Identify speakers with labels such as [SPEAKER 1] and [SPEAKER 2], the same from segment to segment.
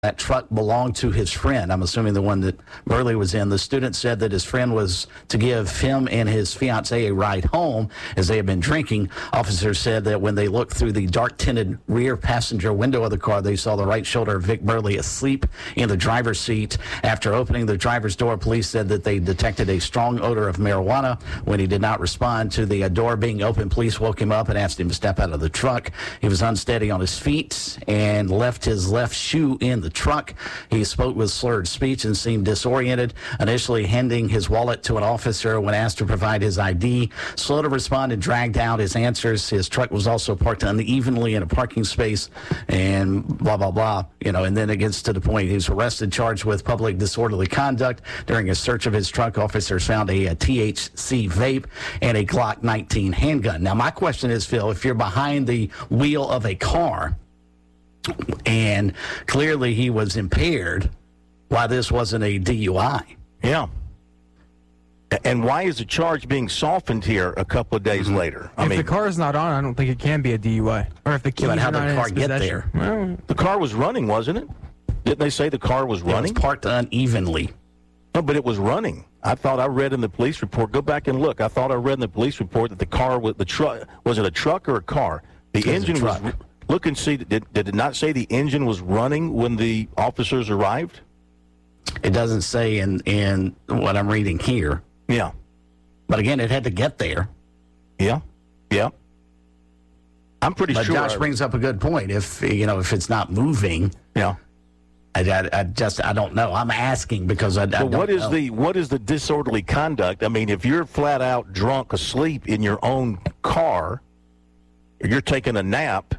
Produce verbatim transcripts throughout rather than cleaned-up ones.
[SPEAKER 1] that truck belonged to his friend. I'm assuming the one that Burley was in. The student said that his friend was to give him and his fiancée a ride home as they had been drinking. Officers said that when they looked through the dark-tinted rear passenger window of the car, they saw the right shoulder of Vic Burley asleep in the driver's seat. After opening the driver's door, police said that they detected a strong odor of marijuana. When he did not respond to the door being open, police woke him up and asked him to step out of the truck. He was unsteady on his feet and left his left shoe in the truck. He spoke with slurred speech and seemed disoriented, initially handing his wallet to an officer when asked to provide his I D. Slow to respond and dragged out his answers. His truck was also parked unevenly in a parking space and blah, blah, blah. You know, and then it gets to the point. He was arrested, charged with public disorderly conduct. During a search of his truck, officers found a, a T H C vape and a Glock nineteen handgun. Now, my question is, Phil, if you're behind the wheel of a car and clearly he was impaired, why this wasn't a D U I?
[SPEAKER 2] Yeah. And why is the charge being softened here a couple of days mm-hmm. later?
[SPEAKER 3] I if mean, the car is not on, I don't think it can be a D U I. Or if the keys
[SPEAKER 1] yeah, how
[SPEAKER 3] are
[SPEAKER 1] did
[SPEAKER 3] not
[SPEAKER 1] the
[SPEAKER 3] in
[SPEAKER 1] car
[SPEAKER 3] its
[SPEAKER 1] get
[SPEAKER 3] possession.
[SPEAKER 1] there?
[SPEAKER 3] Well,
[SPEAKER 2] the car was running, wasn't it? Didn't they say the car was running?
[SPEAKER 1] It was parked unevenly.
[SPEAKER 2] No, but it was running. I thought I read in the police report. Go back and look. I thought I read in the police report that the car was the truck. Was it a truck or a car? The
[SPEAKER 1] it
[SPEAKER 2] engine
[SPEAKER 1] was.
[SPEAKER 2] was. Look and see. Did, did it not say the engine was running when the officers arrived?
[SPEAKER 1] It doesn't say in, in what I'm reading here.
[SPEAKER 2] Yeah.
[SPEAKER 1] But again, it had to get there.
[SPEAKER 2] Yeah. Yeah. I'm pretty
[SPEAKER 1] but
[SPEAKER 2] sure.
[SPEAKER 1] But Josh brings up a good point. If, you know, if it's not moving.
[SPEAKER 2] Yeah.
[SPEAKER 1] I, I, I just, I don't know. I'm asking because I, I don't
[SPEAKER 2] what is
[SPEAKER 1] know.
[SPEAKER 2] the what is the disorderly conduct? I mean, if you're flat out drunk asleep in your own car, or you're taking a nap,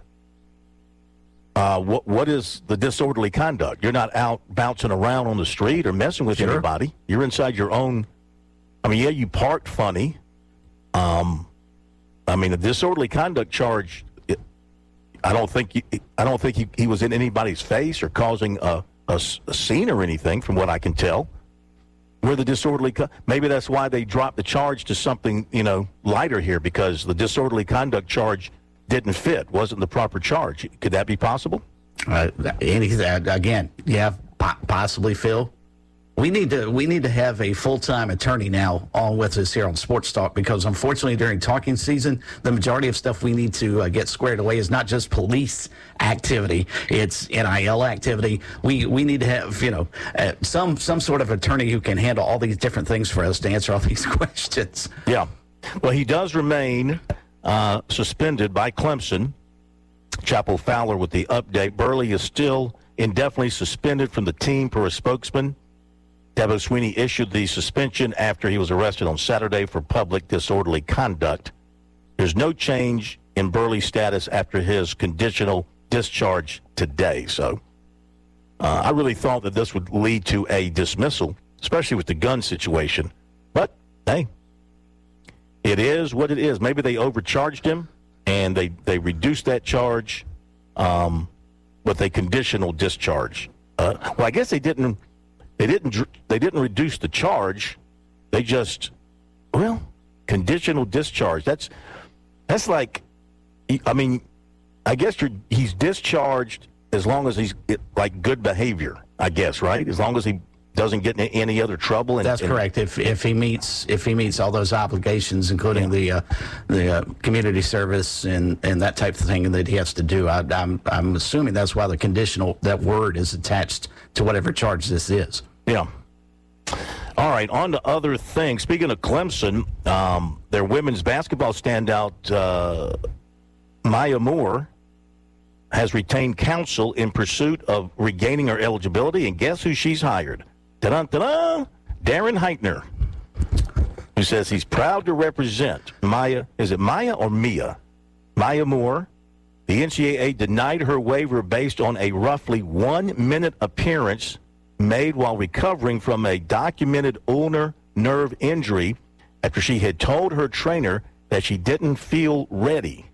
[SPEAKER 2] uh, what what is the disorderly conduct? You're not out bouncing around on the street or messing with
[SPEAKER 1] sure.
[SPEAKER 2] anybody. You're inside your own. I mean, yeah, you parked funny. Um, I mean, a disorderly conduct charge. It, I don't think you, I don't think he, he was in anybody's face or causing a, a, a scene or anything, from what I can tell. Where the disorderly, maybe that's why they dropped the charge to something, you know, lighter here, because the disorderly conduct charge didn't fit, wasn't the proper charge. Could that be possible?
[SPEAKER 1] Uh, anything, again, yeah, possibly, Phil. We need to we need to have a full-time attorney now on with us here on Sports Talk, because unfortunately during talking season, the majority of stuff we need to uh, get squared away is not just police activity, it's N I L activity. We we need to have, you know, uh, some some sort of attorney who can handle all these different things for us to answer all these questions.
[SPEAKER 2] Yeah. Well, he does remain uh, suspended by Clemson. Chapel Fowler with the update. Burley is still indefinitely suspended from the team per a spokesman. Dabo Swinney issued the suspension after he was arrested on Saturday for public disorderly conduct. There's no change in Burley's status after his conditional discharge today. So uh, I really thought that this would lead to a dismissal, especially with the gun situation. But, hey, it is what it is. Maybe they overcharged him, and they, they reduced that charge um, with a conditional discharge. Uh, well, I guess they didn't... They didn't they didn't reduce the charge. They just, well, conditional discharge. That's that's like, I mean, I guess you're, he's discharged as long as he's like good behavior, I guess, right? As long as he doesn't get in any other trouble. And,
[SPEAKER 1] That's
[SPEAKER 2] and,
[SPEAKER 1] correct. If if he meets if he meets all those obligations, including yeah. the uh, the uh, community service and, and that type of thing that he has to do, I, I'm I'm assuming that's why the conditional, that word is attached to whatever charge this is.
[SPEAKER 2] Yeah. All right, on to other things. Speaking of Clemson, um, their women's basketball standout, uh, Maya Moore, has retained counsel in pursuit of regaining her eligibility, and guess who she's hired? Ta-da, ta-da! Darren Heitner, who says he's proud to represent Maya. Is it Maya or Mia? Maya Moore. The N C double A denied her waiver based on a roughly one-minute appearance made while recovering from a documented ulnar nerve injury after she had told her trainer that she didn't feel ready.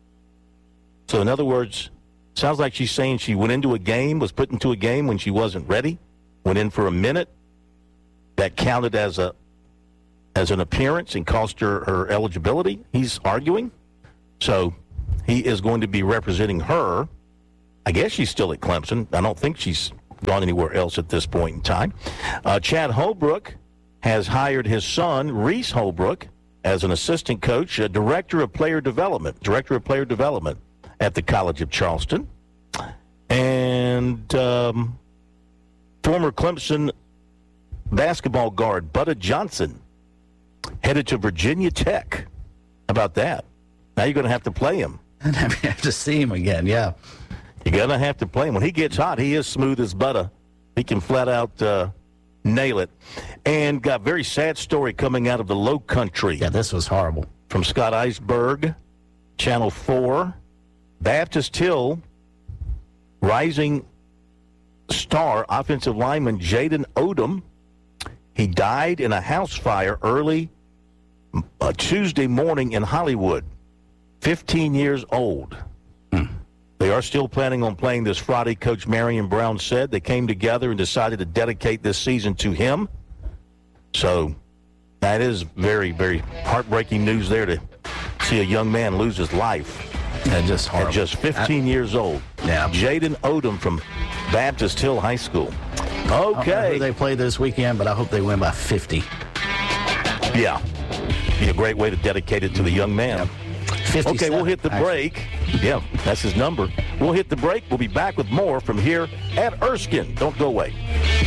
[SPEAKER 2] So in other words, sounds like she's saying she went into a game, was put into a game when she wasn't ready, went in for a minute. That counted as a as an appearance and cost her her eligibility, he's arguing. So he is going to be representing her. I guess she's still at Clemson. I don't think she's gone anywhere else at this point in time. Uh, Chad Holbrook has hired his son, Reese Holbrook, as an assistant coach, a director of player development, director of player development at the College of Charleston. And um, former Clemson basketball guard Butta Johnson headed to Virginia Tech. How about that? Now you're going to have to play him.
[SPEAKER 1] And I have to see him again, yeah.
[SPEAKER 2] You're going to have to play him. When he gets hot, he is smooth as butter. He can flat out uh, nail it. And got a very sad story coming out of the Low Country.
[SPEAKER 1] Yeah, this was horrible.
[SPEAKER 2] From Scott Eisberg, Channel four. Baptist Hill, rising star offensive lineman Jaden Odom. He died in a house fire early uh, Tuesday morning in Hollywood. fifteen years old. Hmm. They are still planning on playing this Friday, Coach Marion Brown said. They came together and decided to dedicate this season to him. So that is very, very heartbreaking news there to see a young man lose his life.
[SPEAKER 1] Yeah, just horrible.
[SPEAKER 2] At just fifteen I, years old.
[SPEAKER 1] Yeah.
[SPEAKER 2] Jaden Odom from Baptist Hill High School. Okay.
[SPEAKER 1] I don't know who they play this weekend, but I hope they win by fifty.
[SPEAKER 2] Yeah. Be a great way to dedicate it to the young man.
[SPEAKER 1] Yeah.
[SPEAKER 2] Okay, we'll hit the
[SPEAKER 1] actually.
[SPEAKER 2] break. Yeah, that's his number. We'll hit the break. We'll be back with more from here at Erskine. Don't go away.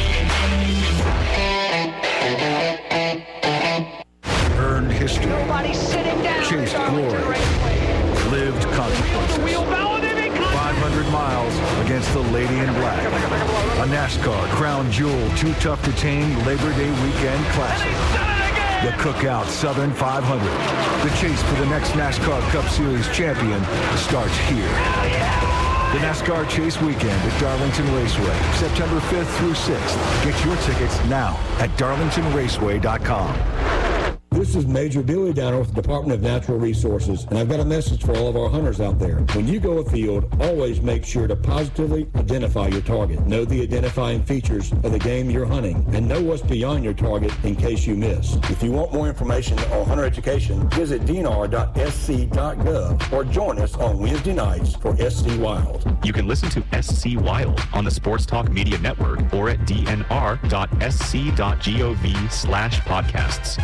[SPEAKER 4] Earned history.
[SPEAKER 5] Nobody's sitting down.
[SPEAKER 4] Chased glory. Lived consequences. five hundred miles against the Lady in Black. A NASCAR Crown Jewel Too Tough to Tame Labor Day Weekend Classic. The Cookout Southern five hundred. The chase for the next NASCAR Cup Series champion starts here. The NASCAR Chase Weekend at Darlington Raceway, September fifth through sixth. Get your tickets now at darlington raceway dot com.
[SPEAKER 6] This is Major Billy Downer with the Department of Natural Resources, and I've got a message for all of our hunters out there. When you go afield, always make sure to positively identify your target. Know the identifying features of the game you're hunting, and know what's beyond your target in case you miss. If you want more information on hunter education, visit d n r dot s c dot gov or join us on Wednesday nights for S C Wild.
[SPEAKER 7] You can listen to S C Wild on the Sports Talk Media Network or at d n r dot s c dot gov slash podcasts.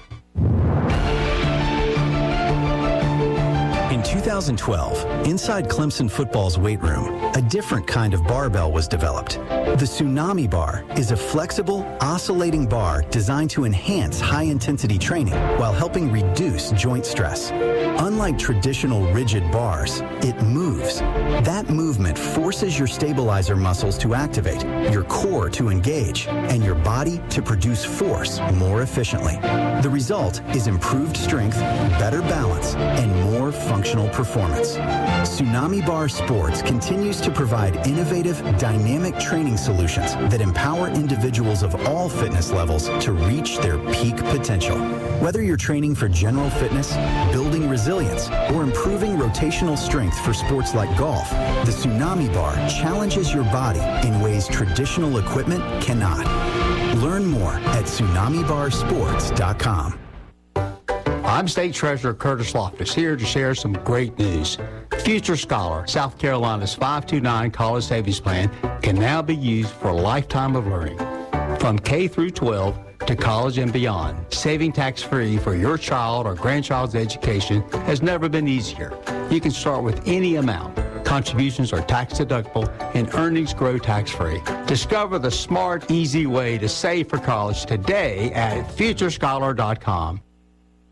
[SPEAKER 8] In two thousand twelve, inside Clemson football's weight room, a different kind of barbell was developed. The Tsunami Bar is a flexible, oscillating bar designed to enhance high-intensity training while helping reduce joint stress. Unlike traditional rigid bars, it moves. That movement forces your stabilizer muscles to activate, your core to engage, and your body to produce force more efficiently. The result is improved strength, better balance, and more functional performance. Tsunami Bar Sports continues to provide innovative, dynamic training solutions that empower individuals of all fitness levels to reach their peak potential. Whether you're training for general fitness, building resilience, or improving rotational strength for sports like golf, the Tsunami Bar challenges your body in ways traditional equipment cannot. Learn more at tsunami bar sports dot com.
[SPEAKER 9] I'm State Treasurer Curtis Loftus, here to share some great news. Future Scholar, South Carolina's five two nine college savings plan, can now be used for a lifetime of learning. From K through twelve to college and beyond, saving tax-free for your child or grandchild's education has never been easier. You can start with any amount. Contributions are tax-deductible and earnings grow tax-free. Discover the smart, easy way to save for college today at future scholar dot com.